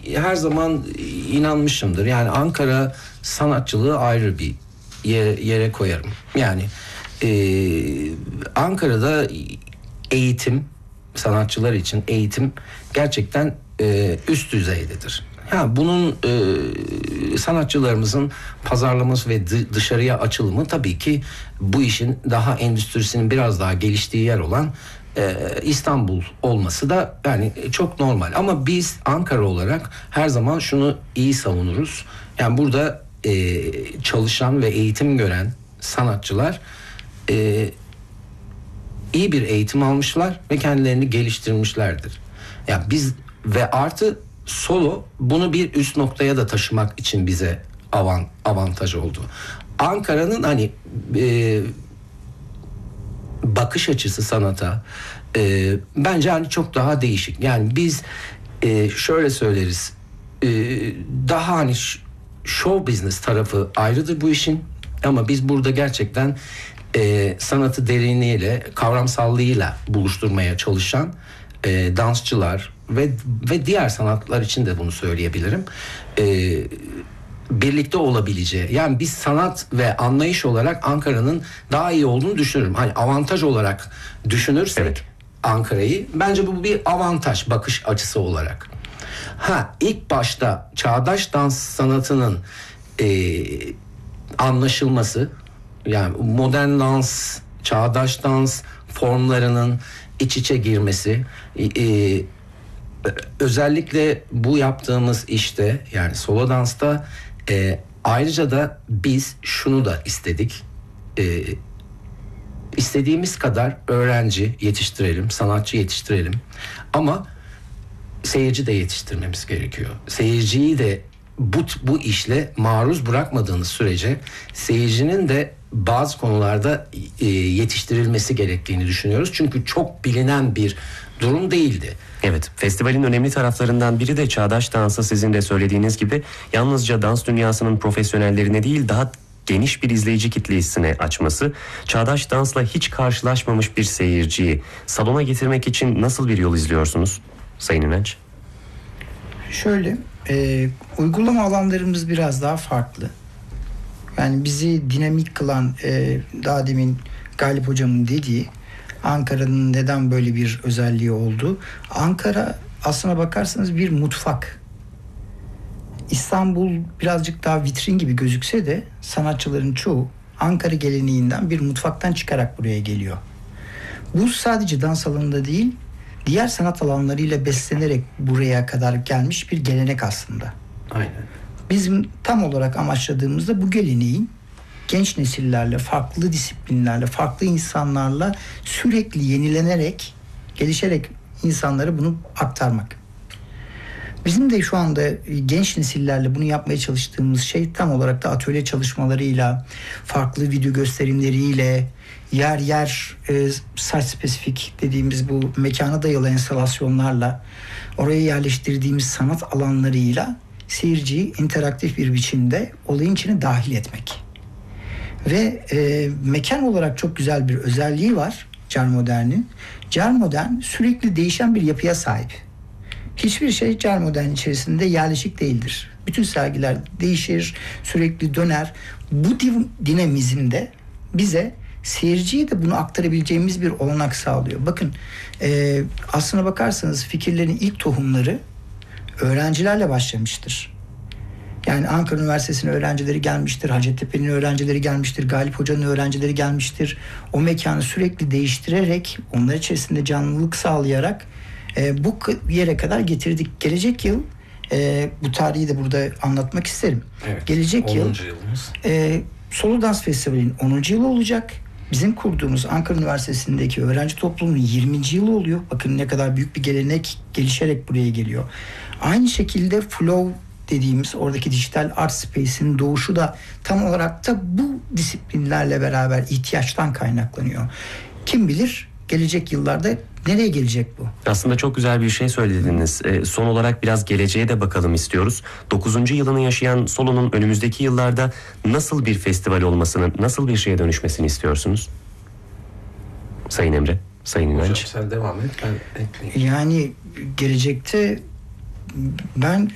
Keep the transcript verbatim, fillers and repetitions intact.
her zaman inanmışımdır. Yani Ankara sanatçılığı ayrı bir yere, yere koyarım. Yani e, Ankara'da eğitim, sanatçılar için eğitim gerçekten e, üst düzeydedir. Ha, bunun e, sanatçılarımızın pazarlaması ve dışarıya açılımı tabii ki bu işin daha endüstrisinin biraz daha geliştiği yer olan e, İstanbul olması da yani çok normal. Ama biz Ankara olarak her zaman şunu iyi savunuruz. Yani burada e, çalışan ve eğitim gören sanatçılar e, iyi bir eğitim almışlar ve kendilerini geliştirmişlerdir. Yani biz ve artı solo bunu bir üst noktaya da taşımak için bize avant, avantaj oldu. Ankara'nın hani e, bakış açısı sanata e, bence hani çok daha değişik. Yani biz e, şöyle söyleriz, e, daha hani show business tarafı ayrıdır bu işin, ama biz burada gerçekten e, sanatı derinliğiyle, kavramsallığıyla buluşturmaya çalışan e, dansçılar ve ve diğer sanatlar için de bunu söyleyebilirim. E, birlikte olabileceği. Yani biz sanat ve anlayış olarak Ankara'nın daha iyi olduğunu düşünürüm. Hani avantaj olarak düşünürsek evet. Ankara'yı, bence bu bir avantaj bakış açısı olarak. Ha, ilk başta çağdaş dans sanatının e, anlaşılması, yani modern dans, çağdaş dans formlarının iç içe girmesi, e, özellikle bu yaptığımız işte, yani solo dansta e, ayrıca da biz şunu da istedik. E, istediğimiz kadar öğrenci yetiştirelim, sanatçı yetiştirelim, ama seyirci de yetiştirmemiz gerekiyor. Seyirciyi de bu bu işle maruz bırakmadığınız sürece seyircinin de bazı konularda e, yetiştirilmesi gerektiğini düşünüyoruz. Çünkü çok bilinen bir durum değildi. Evet, festivalin önemli taraflarından biri de çağdaş dansı, sizin de söylediğiniz gibi yalnızca dans dünyasının profesyonellerine değil, daha geniş bir izleyici kitlesine açması. Çağdaş dansla hiç karşılaşmamış bir seyirciyi salona getirmek için nasıl bir yol izliyorsunuz Sayın İnanç? Şöyle, e, uygulama alanlarımız biraz daha farklı. Yani bizi dinamik kılan, e, daha demin Galip Hocam'ın dediği, Ankara'nın neden böyle bir özelliği oldu. Ankara aslına bakarsanız bir mutfak. İstanbul birazcık daha vitrin gibi gözükse de sanatçıların çoğu Ankara geleneğinden bir mutfaktan çıkarak buraya geliyor. Bu sadece dans alanında değil, diğer sanat alanlarıyla beslenerek buraya kadar gelmiş bir gelenek aslında. Aynen. Bizim tam olarak amaçladığımızda bu geleneğin genç nesillerle, farklı disiplinlerle, farklı insanlarla sürekli yenilenerek, gelişerek insanlara bunu aktarmak. Bizim de şu anda genç nesillerle bunu yapmaya çalıştığımız şey tam olarak da atölye çalışmalarıyla, farklı video gösterimleriyle, yer yer e, site spesifik dediğimiz bu mekana dayalı enstalasyonlarla, oraya yerleştirdiğimiz sanat alanlarıyla seyirciyi interaktif bir biçimde olayın içine dahil etmek. Ve e, mekan olarak çok güzel bir özelliği var Cer Modern'in. Cer Modern sürekli değişen bir yapıya sahip. Hiçbir şey Cer Modern içerisinde yerleşik değildir. Bütün sergiler değişir, sürekli döner. Bu dinamizmde bize seyirciye de bunu aktarabileceğimiz bir olanak sağlıyor. Bakın, e, aslına bakarsanız fikirlerin ilk tohumları öğrencilerle başlamıştır. Yani Ankara Üniversitesi'nin öğrencileri gelmiştir, Hacettepe'nin öğrencileri gelmiştir, Galip Hoca'nın öğrencileri gelmiştir. O mekanı sürekli değiştirerek, onlar içerisinde canlılık sağlayarak e, bu yere kadar getirdik. Gelecek yıl, e, bu tarihi de burada anlatmak isterim. Evet, Gelecek yıl e, Solo Dans Festivali'nin onuncu yılı olacak. Bizim kurduğumuz Ankara Üniversitesi'ndeki öğrenci toplumunun yirminci yılı oluyor. Bakın ne kadar büyük bir gelenek gelişerek buraya geliyor. Aynı şekilde Flow dediğimiz oradaki dijital art space'in doğuşu da tam olarak da bu disiplinlerle beraber ihtiyaçtan kaynaklanıyor. Kim bilir gelecek yıllarda nereye gelecek bu? Aslında çok güzel bir şey söylediniz. E, son olarak biraz geleceğe de bakalım istiyoruz. dokuzuncu yılını yaşayan Solo'nun önümüzdeki yıllarda nasıl bir festival olmasını, nasıl bir şeye dönüşmesini istiyorsunuz? Sayın Emre, Sayın İnanç. Hocam sen devam et, ben ekleyeyim. Yani gelecekte ben